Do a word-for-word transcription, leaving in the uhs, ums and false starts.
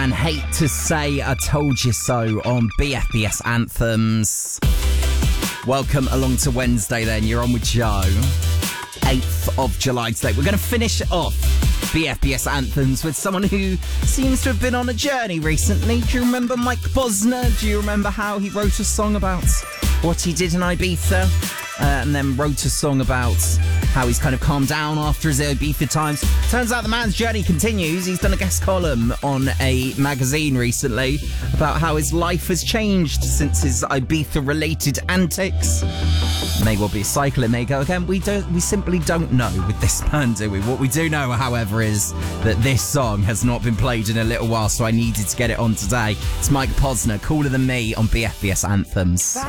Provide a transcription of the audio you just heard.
And Hate to Say I Told You So on B F B S Anthems. Welcome along to Wednesday then. You're on with Joe. eighth of July today. We're going to finish off B F B S Anthems with someone who seems to have been on a journey recently. Do you remember Mike Posner? Do you remember how he wrote a song about what he did in Ibiza? Uh, and then wrote a song about how he's kind of calmed down after his Ibiza times. Turns out the man's journey continues. He's done a guest column on a magazine recently about how his life has changed since his Ibiza-related antics. May well be a cycle, it may go again. We don't. We simply don't know with this man, do we? What we do know, however, is that this song has not been played in a little while, so I needed to get it on today. It's Mike Posner, Cooler Than Me on B F B S Anthems.